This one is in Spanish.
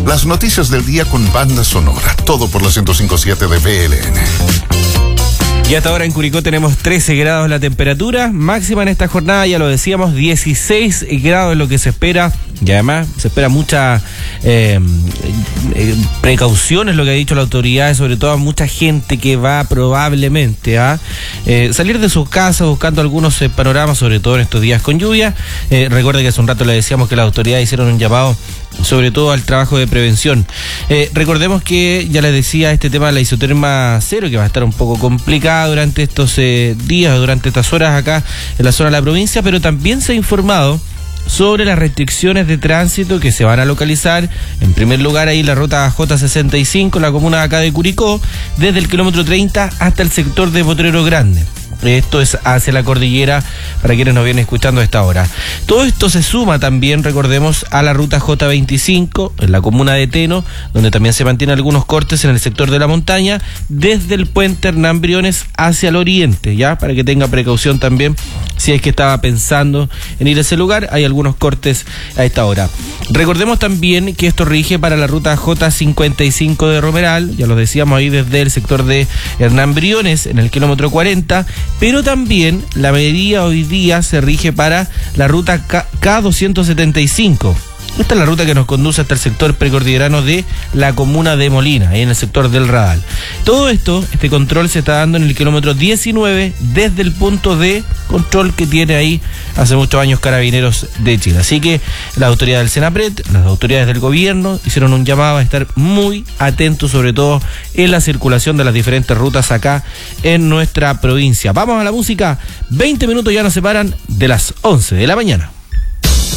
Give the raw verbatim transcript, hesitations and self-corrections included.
Las noticias del día con banda sonora. Todo por la ciento cinco punto siete de B L N. Y hasta ahora en Curicó tenemos trece grados la temperatura, máxima en esta jornada, ya lo decíamos, dieciséis grados es lo que se espera, y además se espera mucha eh, eh, precaución, es lo que ha dicho la autoridad, sobre todo a mucha gente que va probablemente a eh, salir de sus casas buscando algunos eh, panoramas, sobre todo en estos días con lluvia. Eh, recuerde que hace un rato le decíamos que las autoridades hicieron un llamado sobre todo al trabajo de prevención. Eh, recordemos que ya les decía este tema de la isoterma cero, que va a estar un poco complicada durante estos eh, días, durante estas horas acá en la zona de la provincia, pero también se ha informado sobre las restricciones de tránsito que se van a localizar. En primer lugar, ahí la ruta J sesenta y cinco, la comuna de acá de Curicó, desde el kilómetro treinta hasta el sector de Potrero Grande. Esto es hacia la cordillera, para quienes nos vienen escuchando a esta hora. Todo esto se suma también, recordemos, a la ruta J veinticinco, en la comuna de Teno, donde también se mantienen algunos cortes en el sector de la montaña, desde el puente Hernán Briones hacia el oriente, ya, para que tenga precaución también, si es que estaba pensando en ir a ese lugar, hay algunos cortes a esta hora. Recordemos también que esto rige para la ruta J cincuenta y cinco de Romeral, ya lo decíamos ahí desde el sector de Hernán Briones, en el kilómetro cuarenta, pero también la medida hoy día se rige para la ruta K doscientos setenta y cinco. Esta es la ruta que nos conduce hasta el sector precordillerano de la comuna de Molina, ahí en el sector del Radal. Todo esto, este control se está dando en el kilómetro diecinueve, desde el punto de control que tiene ahí hace muchos años Carabineros de Chile. Así que la autoridad del Senapred, las autoridades del gobierno hicieron un llamado a estar muy atentos, sobre todo en la circulación de las diferentes rutas acá en nuestra provincia. Vamos a la música, veinte minutos ya nos separan de las once de la mañana.